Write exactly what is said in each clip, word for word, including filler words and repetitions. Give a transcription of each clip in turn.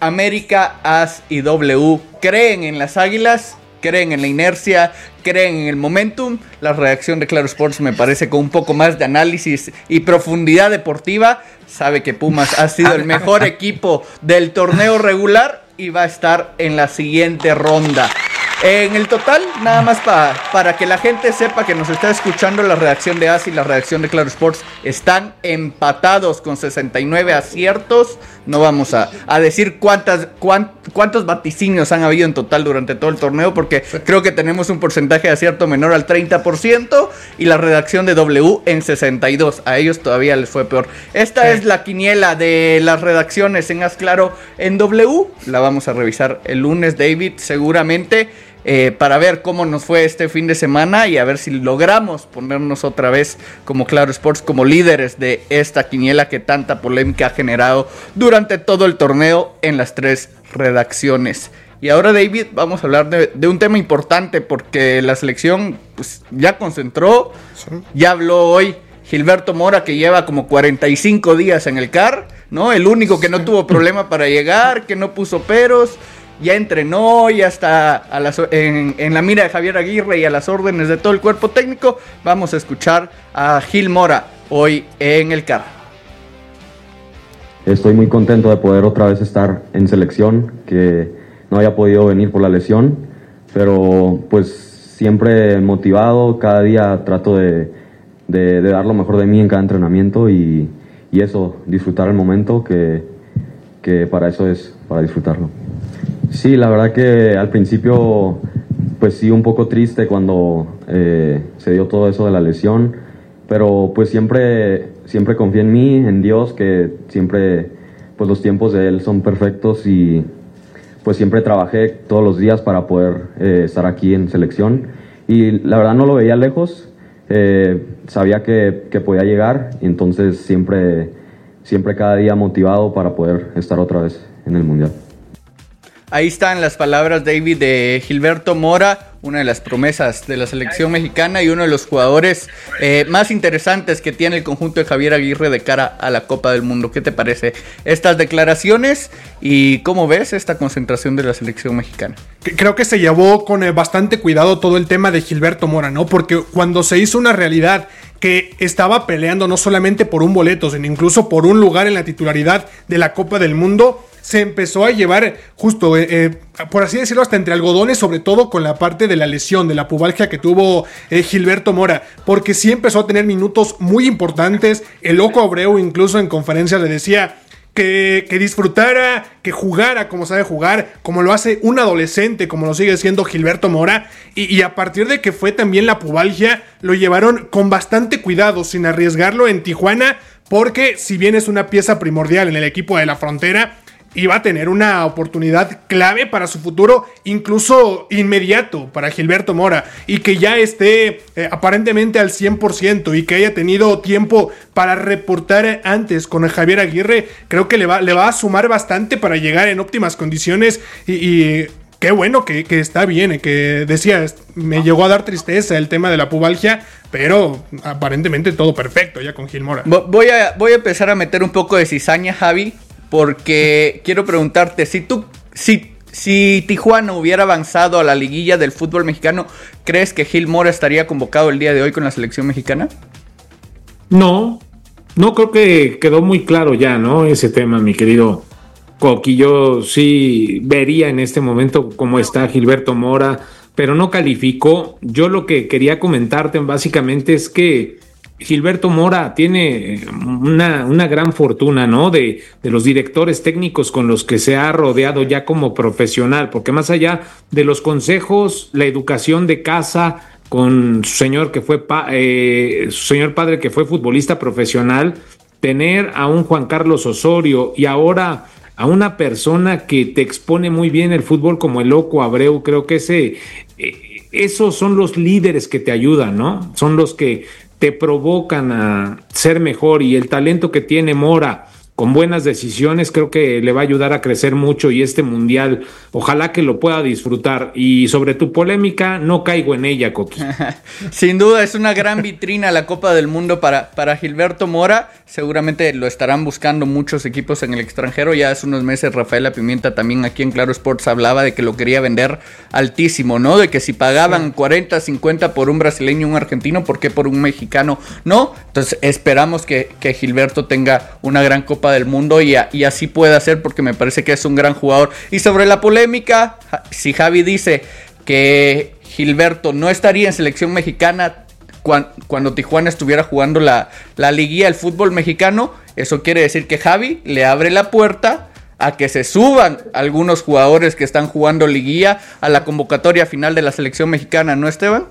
América, A S y W creen en las Águilas, creen en la inercia, creen en el momentum. La redacción de Claro Sports me parece con un poco más de análisis y profundidad deportiva sabe que Pumas ha sido el mejor equipo del torneo regular y va a estar en la siguiente ronda. En el total, nada más pa, para que la gente sepa que nos está escuchando, la redacción de A S y la redacción de Claro Sports están empatados con sesenta y nueve aciertos. No vamos a, a decir cuántas, cuán, cuántos vaticinios han habido en total durante todo el torneo, porque creo que tenemos un porcentaje de acierto menor al treinta por ciento y la redacción de W en sesenta y dos. A ellos todavía les fue peor. Esta sí. es la quiniela de las redacciones en Haz Claro en W. La vamos a revisar el lunes, David, seguramente. Eh, para ver cómo nos fue este fin de semana y a ver si logramos ponernos otra vez como Claro Sports, como líderes de esta quiniela que tanta polémica ha generado durante todo el torneo en las tres redacciones. Y ahora, David, vamos a hablar de, de un tema importante porque la selección pues, ya concentró, sí. ya habló hoy Gilberto Mora, que lleva como cuarenta y cinco días en el C A R, ¿no? El único que no sí. tuvo problema para llegar, que no puso peros. Ya entrenó, ya está a las, en, en la mira de Javier Aguirre y a las órdenes de todo el cuerpo técnico. Vamos a escuchar a Gil Mora hoy en el C A R. Estoy muy contento de poder otra vez estar en selección, que no haya podido venir por la lesión, pero pues siempre motivado, cada día trato de, de, de dar lo mejor de mí en cada entrenamiento y, y eso, disfrutar el momento, que, que para eso es, para disfrutarlo. Sí, la verdad que al principio, pues sí, un poco triste cuando eh, se dio todo eso de la lesión, pero pues siempre, siempre confié en mí, en Dios, que siempre, pues los tiempos de Él son perfectos y pues siempre trabajé todos los días para poder eh, estar aquí en selección y la verdad no lo veía lejos, eh, sabía que, que podía llegar y entonces siempre, siempre cada día motivado para poder estar otra vez en el Mundial. Ahí están las palabras, David, de Gilberto Mora, una de las promesas de la selección mexicana y uno de los jugadores eh, más interesantes que tiene el conjunto de Javier Aguirre de cara a la Copa del Mundo. ¿Qué te parece estas declaraciones y cómo ves esta concentración de la selección mexicana? Creo que se llevó con bastante cuidado todo el tema de Gilberto Mora, ¿no? Porque cuando se hizo una realidad que estaba peleando no solamente por un boleto, sino incluso por un lugar en la titularidad de la Copa del Mundo, se empezó a llevar justo, eh, eh, por así decirlo, hasta entre algodones, sobre todo con la parte de la lesión, de la pubalgia que tuvo eh, Gilberto Mora, porque sí empezó a tener minutos muy importantes. El Loco Abreu incluso en conferencias le decía que, que disfrutara, que jugara como sabe jugar, como lo hace un adolescente, como lo sigue siendo Gilberto Mora, y, y a partir de que fue también la pubalgia, lo llevaron con bastante cuidado, sin arriesgarlo en Tijuana, porque si bien es una pieza primordial en el equipo de la Frontera, iba a tener una oportunidad clave para su futuro, incluso inmediato para Gilberto Mora, y que ya esté eh, aparentemente al cien por ciento y que haya tenido tiempo para reportar antes con el Javier Aguirre, creo que le va, le va a sumar bastante para llegar en óptimas condiciones y... y qué bueno que, que está bien, que decía, me llegó a dar tristeza el tema de la pubalgia, pero aparentemente todo perfecto ya con Gil Mora. Voy a, voy a empezar a meter un poco de cizaña, Javi, porque quiero preguntarte, si tú, si, si Tijuana hubiera avanzado a la liguilla del fútbol mexicano, ¿crees que Gil Mora estaría convocado el día de hoy con la selección mexicana? No, no creo que quedó muy claro ya, ¿no? Ese tema, mi querido Coqui. Yo sí vería en este momento cómo está Gilberto Mora, pero no calificó. Yo lo que quería comentarte básicamente es que Gilberto Mora tiene una, una gran fortuna, ¿no? De, de los directores técnicos con los que se ha rodeado ya como profesional, porque más allá de los consejos, la educación de casa con su señor que fue pa, eh, su señor padre que fue futbolista profesional, tener a un Juan Carlos Osorio y ahora a una persona que te expone muy bien el fútbol como el Loco Abreu, creo que ese, eh, esos son los líderes que te ayudan, ¿no? Son los que te provocan a ser mejor, y el talento que tiene Mora con buenas decisiones, creo que le va a ayudar a crecer mucho y este mundial, ojalá que lo pueda disfrutar. Y sobre tu polémica, no caigo en ella, Coqui. Sin duda, es una gran vitrina la Copa del Mundo para, para Gilberto Mora. Seguramente lo estarán buscando muchos equipos en el extranjero. Ya hace unos meses Rafaela Pimienta también aquí en Claro Sports hablaba de que lo quería vender altísimo, ¿no? De que si pagaban cuarenta, cincuenta por un brasileño y un argentino, ¿por qué por un mexicano? No. Entonces esperamos que, que Gilberto tenga una gran Copa del Mundo y, a, y así pueda ser, porque me parece que es un gran jugador. Y sobre la polémica, si Javi dice que Gilberto no estaría en selección mexicana cuando, cuando Tijuana estuviera jugando la, la liguilla del fútbol mexicano, eso quiere decir que Javi le abre la puerta a que se suban algunos jugadores que están jugando liguilla a la convocatoria final de la selección mexicana, ¿no, Esteban?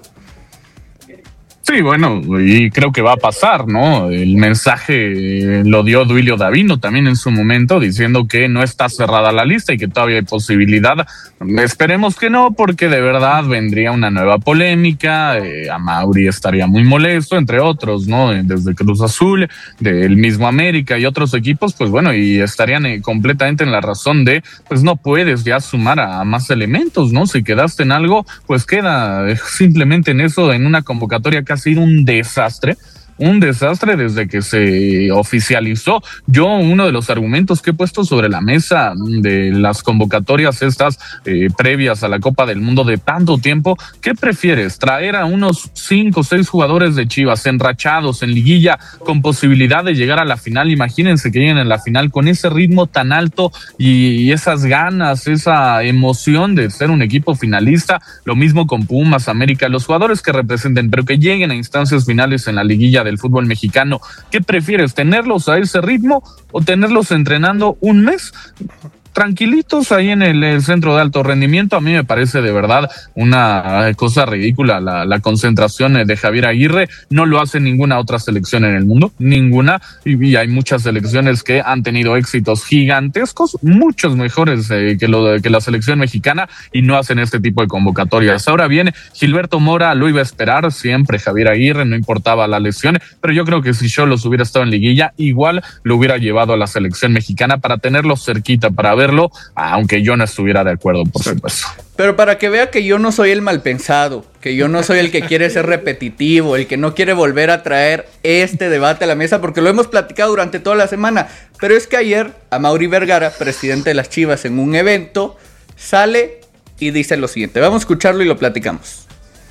Sí, bueno, y creo que va a pasar, ¿no? El mensaje lo dio Duilio Davino también en su momento, diciendo que no está cerrada la lista y que todavía hay posibilidad. Esperemos que no, porque de verdad vendría una nueva polémica, eh, Amauri estaría muy molesto, entre otros, ¿no? Desde Cruz Azul, del mismo América y otros equipos, pues bueno, y estarían eh, completamente en la razón de, pues no puedes ya sumar a, a más elementos, ¿no? Si quedaste en algo, pues queda eh, simplemente en eso, en una convocatoria que ha sido un desastre, un desastre desde que se oficializó. Yo, uno de los argumentos que he puesto sobre la mesa de las convocatorias estas eh, previas a la Copa del Mundo de tanto tiempo, ¿qué prefieres? ¿Traer a unos cinco o seis jugadores de Chivas enrachados en liguilla con posibilidad de llegar a la final? Imagínense que lleguen a la final con ese ritmo tan alto y, y esas ganas, esa emoción de ser un equipo finalista. Lo mismo con Pumas, América, los jugadores que representen, pero que lleguen a instancias finales en la liguilla del fútbol mexicano. ¿Qué prefieres? ¿Tenerlos a ese ritmo o tenerlos entrenando un mes tranquilitos ahí en el, el centro de alto rendimiento? A mí me parece de verdad una cosa ridícula la, la concentración de Javier Aguirre. No lo hace ninguna otra selección en el mundo, ninguna, y, y hay muchas selecciones que han tenido éxitos gigantescos, muchos mejores eh, que, lo, que la selección mexicana, y no hacen este tipo de convocatorias. Ahora bien, Gilberto Mora lo iba a esperar siempre Javier Aguirre, no importaba la lesión, pero yo creo que si Xolos hubiera estado en liguilla, igual lo hubiera llevado a la selección mexicana para tenerlo cerquita, para ver verlo, aunque yo no estuviera de acuerdo, por supuesto. Pero para que vea que yo no soy el malpensado, que yo no soy el que quiere ser repetitivo, el que no quiere volver a traer este debate a la mesa, porque lo hemos platicado durante toda la semana. Pero es que ayer Amaury Vergara, presidente de las Chivas, en un evento, sale y dice lo siguiente. Vamos a escucharlo y lo platicamos.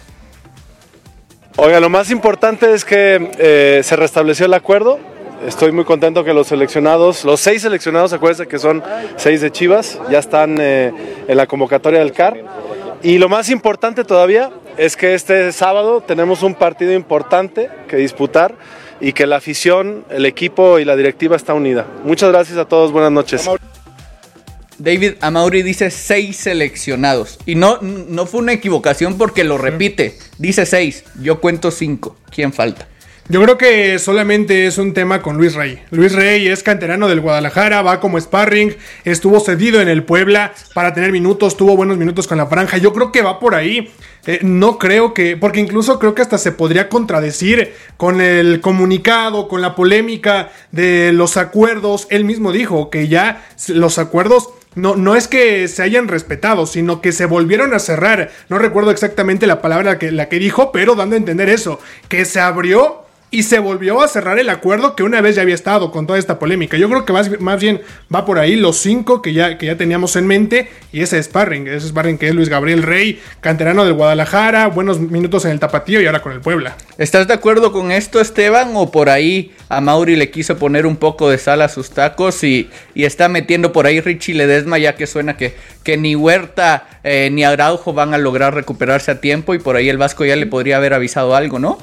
Oiga, lo más importante es que eh, se restableció el acuerdo. Estoy muy contento que los seleccionados, los seis seleccionados, acuérdense que son seis de Chivas, ya están eh, en la convocatoria del C A R. Y lo más importante todavía es que este sábado tenemos un partido importante que disputar y que la afición, el equipo y la directiva está unida. Muchas gracias a todos, buenas noches. David Amaury dice seis seleccionados. Y no, no fue una equivocación porque lo repite. Dice seis, yo cuento cinco. ¿Quién falta? Yo creo que solamente es un tema con Luis Rey. Luis Rey es canterano del Guadalajara, va como sparring, estuvo cedido en el Puebla para tener minutos, tuvo buenos minutos con la franja. Yo creo que va por ahí. Eh, no creo que, porque incluso creo que hasta se podría contradecir con el comunicado, con la polémica de los acuerdos. Él mismo dijo que ya los acuerdos no, no es que se hayan respetado, sino que se volvieron a cerrar. No recuerdo exactamente la palabra que, la que dijo, pero dando a entender eso, que se abrió y se volvió a cerrar el acuerdo que una vez ya había estado con toda esta polémica. Yo creo que más, más bien va por ahí los cinco que ya, que ya teníamos en mente. Y ese sparring, ese sparring que es Luis Gabriel Rey, canterano del Guadalajara, buenos minutos en el Tapatío y ahora con el Puebla. ¿Estás de acuerdo con esto, Esteban? ¿O por ahí Amaury le quiso poner un poco de sal a sus tacos y, y está metiendo por ahí Richie Ledesma, ya que suena que, que ni Huerta eh, ni Araujo van a lograr recuperarse a tiempo y por ahí el Vasco ya le podría haber avisado algo, ¿no?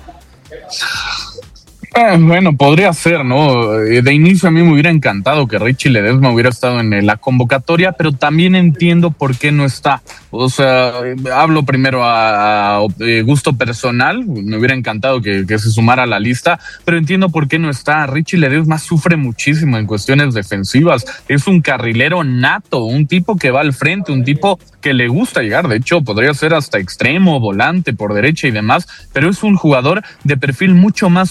Eh, bueno, podría ser, ¿no? De inicio a mí me hubiera encantado que Richie Ledesma hubiera estado en la convocatoria, pero también entiendo por qué no está. O sea, hablo primero a, a gusto personal, me hubiera encantado que, que se sumara a la lista, pero entiendo por qué no está. Richie Ledesma sufre muchísimo en cuestiones defensivas, es un carrilero nato, un tipo que va al frente, un tipo que le gusta llegar, de hecho podría ser hasta extremo, volante por derecha y demás, pero es un jugador de perfil mucho más ofensivo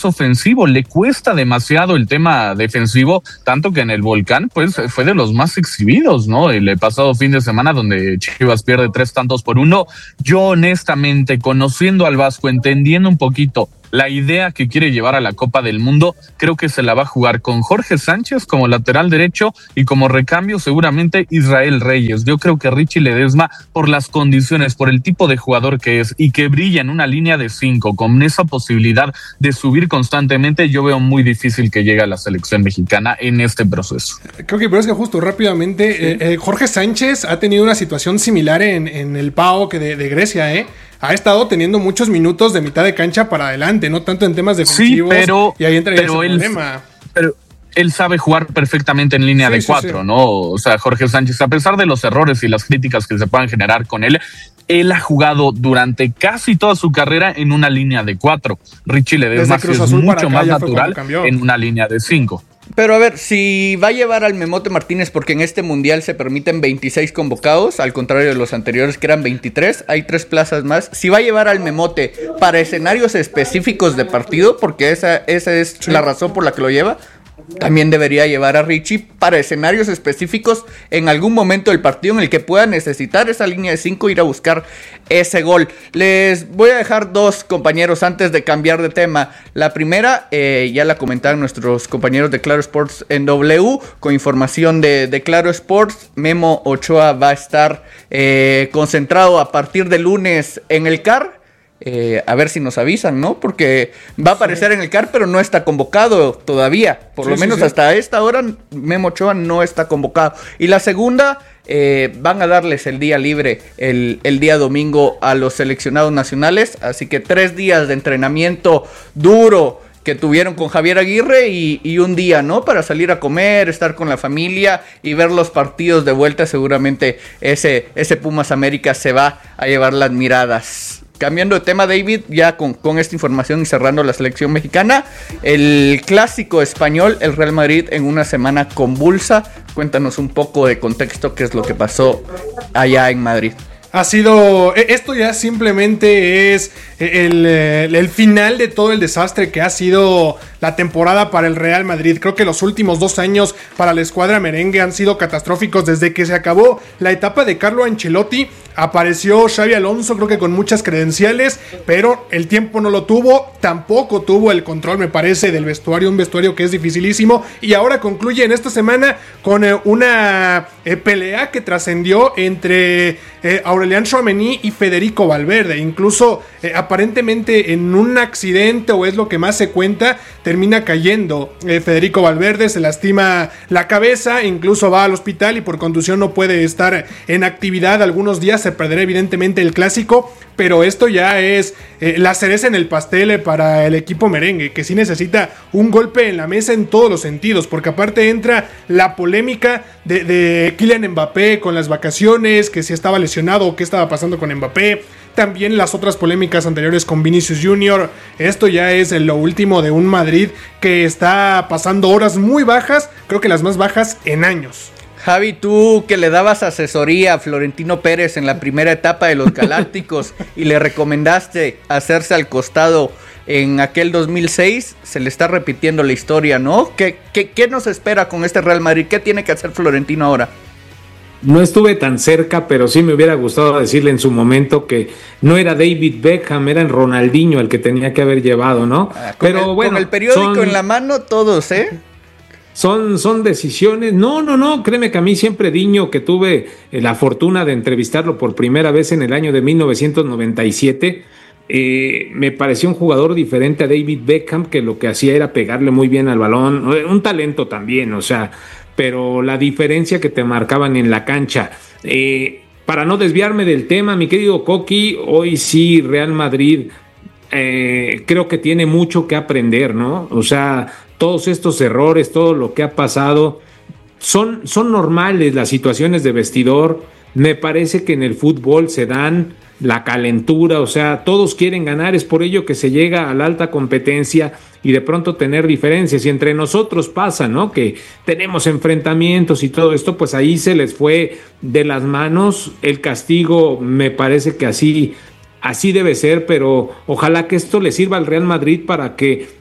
defensivo, le cuesta demasiado el tema defensivo, tanto que en el Volcán pues fue de los más exhibidos, ¿no? El pasado fin de semana donde Chivas pierde tres tantos por uno. Yo honestamente, conociendo al Vasco, entendiendo un poquito la idea que quiere llevar a la Copa del Mundo, creo que se la va a jugar con Jorge Sánchez como lateral derecho y como recambio seguramente Israel Reyes. Yo creo que Richie Ledesma, por las condiciones, por el tipo de jugador que es y que brilla en una línea de cinco con esa posibilidad de subir constantemente, yo veo muy difícil que llegue a la selección mexicana en este proceso. Creo que, pero es que justo rápidamente, sí. eh, eh, Jorge Sánchez ha tenido una situación similar en, en el P A O que de, de Grecia, ¿eh? Ha estado teniendo muchos minutos de mitad de cancha para adelante, no tanto en temas defensivos. Sí, pero, y ahí entra pero ese él, problema. Pero él sabe jugar perfectamente en línea sí, de sí, cuatro, sí. ¿no? O sea, Jorge Sánchez, a pesar de los errores y las críticas que se puedan generar con él, él ha jugado durante casi toda su carrera en una línea de cuatro. Richie Ledesma es mucho más natural en una línea de cinco. Pero a ver, si va a llevar al Memote Martínez, porque en este mundial se permiten veintiséis convocados, al contrario de los anteriores que eran veintitrés, hay tres plazas más. Si va a llevar al Memote para escenarios específicos de partido, porque esa, esa es sí. la razón por la que lo lleva, también debería llevar a Richie para escenarios específicos en algún momento del partido en el que pueda necesitar esa línea de cinco, ir a buscar ese gol. Les voy a dejar dos, compañeros, antes de cambiar de tema. La primera, eh, ya la comentaron nuestros compañeros de Claro Sports en W, con información de, de Claro Sports. Memo Ochoa va a estar eh, concentrado a partir de lunes en el C A R. Eh, a ver si nos avisan, ¿no? Porque va a aparecer sí. en el C A R, pero no está convocado todavía. Por sí, lo menos sí, sí. hasta esta hora Memo Ochoa no está convocado. Y la segunda, eh, van a darles el día libre el, el día domingo a los seleccionados nacionales. Así que tres días de entrenamiento duro que tuvieron con Javier Aguirre y, y un día, ¿no? Para salir a comer, estar con la familia y ver los partidos de vuelta. Seguramente ese, ese Pumas América se va a llevar las miradas. Cambiando de tema, David, ya con, con esta información y cerrando la selección mexicana, el clásico español, el Real Madrid en una semana convulsa. Cuéntanos un poco de contexto, qué es lo que pasó allá en Madrid. Ha sido, esto ya simplemente es el, el, el final de todo el desastre que ha sido la temporada para el Real Madrid. Creo que los últimos dos años para la escuadra merengue han sido catastróficos. Desde que se acabó la etapa de Carlo Ancelotti, apareció Xabi Alonso, creo que con muchas credenciales, pero el tiempo no lo tuvo, tampoco tuvo el control, me parece, del vestuario, un vestuario que es dificilísimo, y ahora concluye en esta semana con eh, una eh, pelea que trascendió entre eh, Aurélien Tchouaméni y Federico Valverde. Incluso eh, aparentemente en un accidente, o es lo que más se cuenta, termina cayendo eh, Federico Valverde, se lastima la cabeza, incluso va al hospital y por contusión no puede estar en actividad algunos días. Se perderá evidentemente el clásico, pero esto ya es eh, la cereza en el pastel para el equipo merengue, que sí necesita un golpe en la mesa en todos los sentidos, porque aparte entra la polémica de, de Kylian Mbappé con las vacaciones, que si estaba lesionado o qué estaba pasando con Mbappé. También las otras polémicas anteriores con Vinicius Junior. Esto ya es lo último de un Madrid que está pasando horas muy bajas, creo que las más bajas en años. Javi, tú que le dabas asesoría a Florentino Pérez en la primera etapa de los Galácticos y le recomendaste hacerse al costado en aquel dos mil seis, se le está repitiendo la historia, ¿no? ¿Qué, qué, qué nos espera con este Real Madrid? ¿Qué tiene que hacer Florentino ahora? No estuve tan cerca, pero sí me hubiera gustado decirle en su momento que no era David Beckham, era Ronaldinho el que tenía que haber llevado, ¿no? Ah, con pero el, bueno, con el periódico son... en la mano, todos, ¿eh? Son, son decisiones, no, no, no, créeme que a mí siempre Diño, que tuve la fortuna de entrevistarlo por primera vez en el año de mil novecientos noventa y siete, eh, me pareció un jugador diferente a David Beckham, que lo que hacía era pegarle muy bien al balón, un talento también, o sea, pero la diferencia que te marcaban en la cancha. Eh, para no desviarme del tema, mi querido Coqui, hoy sí Real Madrid eh, creo que tiene mucho que aprender, ¿no? O sea, todos estos errores, todo lo que ha pasado, son, son normales las situaciones de vestidor. Me parece que en el fútbol se dan la calentura, o sea, todos quieren ganar, es por ello que se llega a la alta competencia y de pronto tener diferencias, y entre nosotros pasa, ¿no? Que tenemos enfrentamientos y todo esto, pues ahí se les fue de las manos el castigo. Me parece que así... Así debe ser, pero ojalá que esto le sirva al Real Madrid para que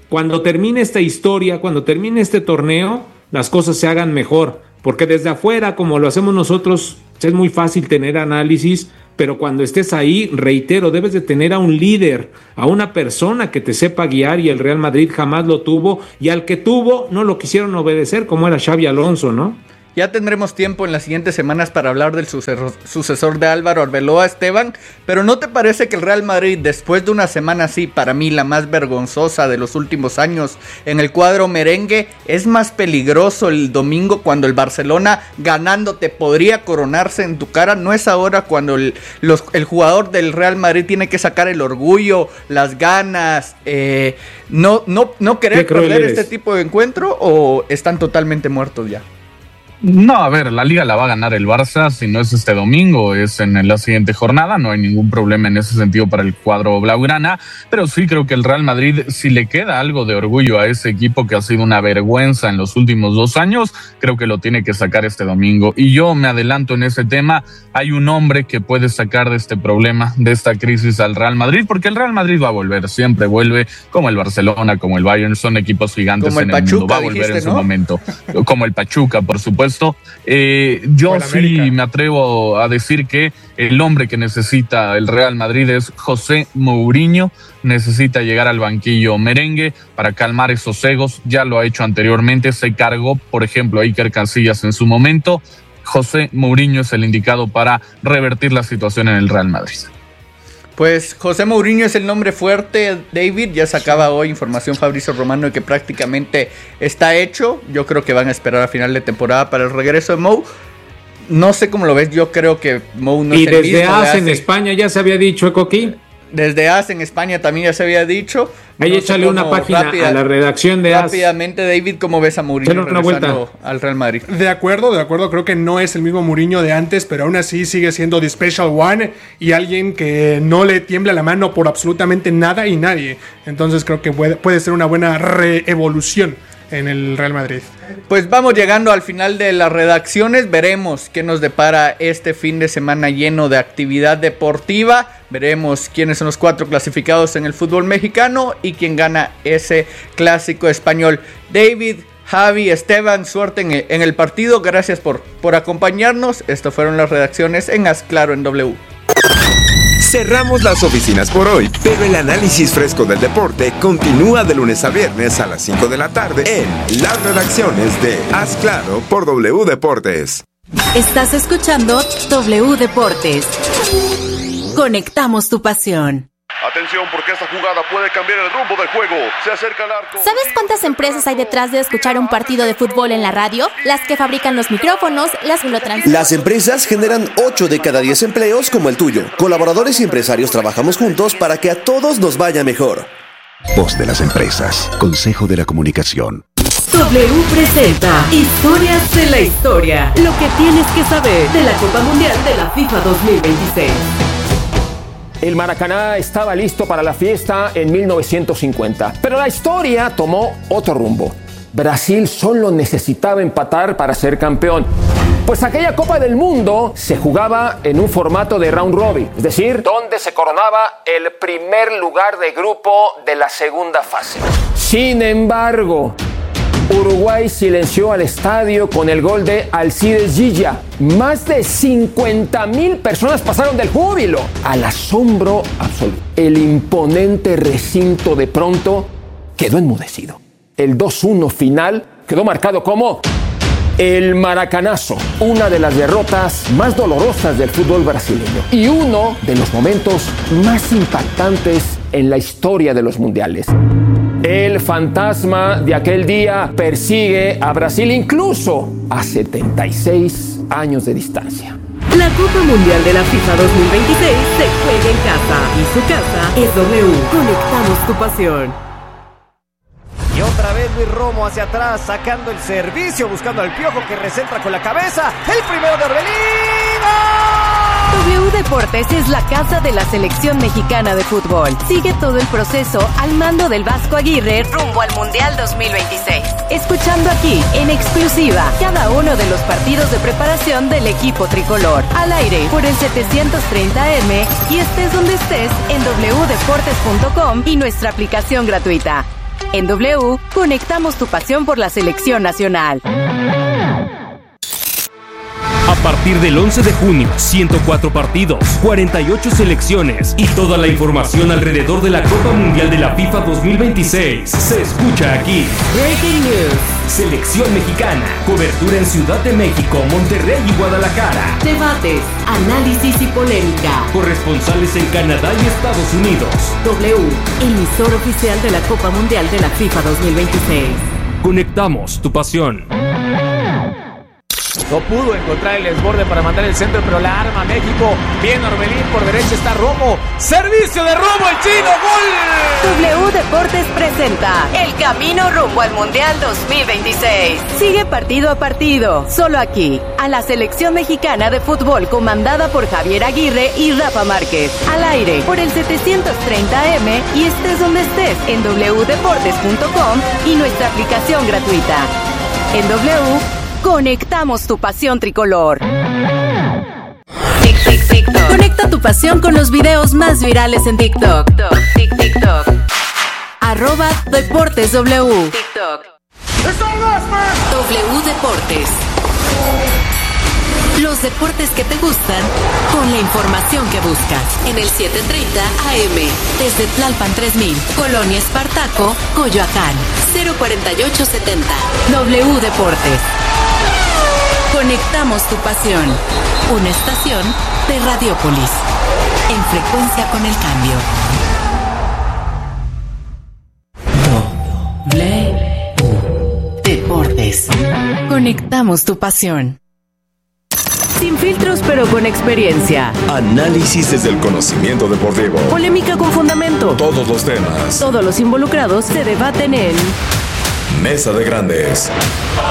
cuando termine esta historia, cuando termine este torneo, las cosas se hagan mejor, porque desde afuera, como lo hacemos nosotros, es muy fácil tener análisis, pero cuando estés ahí, reitero, debes de tener a un líder, a una persona que te sepa guiar, y el Real Madrid jamás lo tuvo, y al que tuvo no lo quisieron obedecer, como era Xabi Alonso, ¿no? Ya tendremos tiempo en las siguientes semanas para hablar del sucesor, sucesor de Álvaro Arbeloa, Esteban, pero ¿no te parece que el Real Madrid, después de una semana así, para mí la más vergonzosa de los últimos años, en el cuadro merengue, es más peligroso el domingo cuando el Barcelona ganándote podría coronarse en tu cara? ¿No es ahora cuando el, los, el jugador del Real Madrid tiene que sacar el orgullo, las ganas, eh, no, no, no querer perder este tipo de encuentro, o están totalmente muertos ya? No, a ver, la Liga la va a ganar el Barça, si no es este domingo, es en la siguiente jornada, no hay ningún problema en ese sentido para el cuadro blaugrana, pero sí creo que el Real Madrid, si le queda algo de orgullo a ese equipo que ha sido una vergüenza en los últimos dos años, creo que lo tiene que sacar este domingo. Y yo me adelanto en ese tema, hay un hombre que puede sacar de este problema, de esta crisis al Real Madrid, porque el Real Madrid va a volver, siempre vuelve, como el Barcelona, como el Bayern, son equipos gigantes en el Pachuca, mundo, va a volver dijiste, en su ¿no? momento, como el Pachuca, por supuesto. Eh, yo sí me atrevo a decir que el hombre que necesita el Real Madrid es José Mourinho. Necesita llegar al banquillo merengue para calmar esos egos. Ya lo ha hecho anteriormente, se cargó, por ejemplo, a Iker Casillas en su momento. José Mourinho es el indicado para revertir la situación en el Real Madrid. Pues José Mourinho es el nombre fuerte, David. Ya sacaba hoy información Fabrizio Romano de que prácticamente está hecho. Yo creo que van a esperar a final de temporada para el regreso de Mou. No sé cómo lo ves, yo creo que Mou no y es el mismo. Y desde A S de en España ya se había dicho, Coqui. Desde A S en España también ya se había dicho. Ahí no échale una página rápida, a la redacción de A S. Rápidamente, David, ¿cómo ves a Mourinho regresando al Real Madrid? De acuerdo, de acuerdo, creo que no es el mismo Mourinho de antes, pero aún así sigue siendo the special one y alguien que no le tiembla la mano por absolutamente nada y nadie. Entonces creo que puede, puede ser una buena reevolución en el Real Madrid. Pues vamos llegando al final de las redacciones. Veremos qué nos depara este fin de semana lleno de actividad deportiva. Veremos quiénes son los cuatro clasificados en el fútbol mexicano y quién gana ese clásico español. David, Javi, Esteban, suerte en el, en el partido. Gracias por, por acompañarnos. Estas fueron las redacciones en Haz Claro en W. Cerramos las oficinas por hoy, pero el análisis fresco del deporte continúa de lunes a viernes a las cinco de la tarde en las redacciones de Haz Claro por W Deportes. Estás escuchando W Deportes. Conectamos tu pasión. Atención, porque esta jugada puede cambiar el rumbo del juego. Se acerca al arco. ¿Sabes cuántas empresas hay detrás de escuchar un partido de fútbol en la radio? Las que fabrican los micrófonos, las que lo transmiten. Las empresas generan ocho de cada diez empleos como el tuyo. Colaboradores y empresarios trabajamos juntos para que a todos nos vaya mejor. Voz de las empresas. Consejo de la Comunicación. W presenta Historias de la Historia. Lo que tienes que saber de la Copa Mundial de la FIFA dos mil veintiséis. El Maracaná estaba listo para la fiesta en mil novecientos cincuenta, pero la historia tomó otro rumbo. Brasil solo necesitaba empatar para ser campeón, pues aquella Copa del Mundo se jugaba en un formato de round robin, es decir, donde se coronaba el primer lugar de grupo de la segunda fase. Sin embargo, Uruguay silenció al estadio con el gol de Alcides Gilla. Más de cincuenta mil personas pasaron del júbilo al asombro absoluto. El imponente recinto de pronto quedó enmudecido. El dos uno final quedó marcado como el Maracanazo, una de las derrotas más dolorosas del fútbol brasileño y uno de los momentos más impactantes en la historia de los mundiales. El fantasma de aquel día persigue a Brasil incluso a setenta y seis años de distancia. La Copa Mundial de la FIFA dos mil veintiséis se juega en casa y su casa es W. Conectamos tu pasión. Y otra vez Luis Romo hacia atrás, sacando el servicio, buscando al Piojo que recentra con la cabeza. El primero de Orbelín. W Deportes es la casa de la selección mexicana de fútbol. Sigue todo el proceso al mando del Vasco Aguirre rumbo al Mundial dos mil veintiséis. Escuchando aquí, en exclusiva, cada uno de los partidos de preparación del equipo tricolor. Al aire, por el setecientos treinta eme y estés donde estés en doble u deportes punto com y nuestra aplicación gratuita. En W, conectamos tu pasión por la selección nacional. A partir del once de junio, ciento cuatro partidos, cuarenta y ocho selecciones y toda la información alrededor de la Copa Mundial de la FIFA dos mil veintiséis se escucha aquí. Breaking News. Selección mexicana. Cobertura en Ciudad de México, Monterrey y Guadalajara. Debates, análisis y polémica. Corresponsales en Canadá y Estados Unidos. W, emisor oficial de la Copa Mundial de la FIFA dos mil veintiséis. Conectamos tu pasión. No pudo encontrar el desborde para mandar el centro, pero la arma México. Bien Orbelín, por derecha está Romo. Servicio de Romo, el chino, gol. W Deportes presenta el camino rumbo al Mundial dos mil veintiséis. Sigue partido a partido, solo aquí, a la selección mexicana de fútbol comandada por Javier Aguirre y Rafa Márquez. Al aire por el setecientos treinta A M y estés donde estés en doble u deportes punto com y nuestra aplicación gratuita. En W, conectamos tu pasión tricolor. Tic, tic, TikTok. Conecta tu pasión con los videos más virales en TikTok. Tic, TikTok. Arroba Deportes W. TikTok. W Deportes. Los deportes que te gustan con la información que buscas. En el setecientos treinta A M. Desde Tlalpan tres mil. Colonia Espartaco, Coyoacán. cero cuarenta y ocho setenta. W Deportes. Conectamos tu pasión. Una estación de Radiopolis. En frecuencia con el cambio. W Deportes. Conectamos tu pasión. Sin filtros pero con experiencia. Análisis desde el conocimiento deportivo. Polémica con fundamento. Todos los temas. Todos los involucrados se debaten en Mesa de Grandes.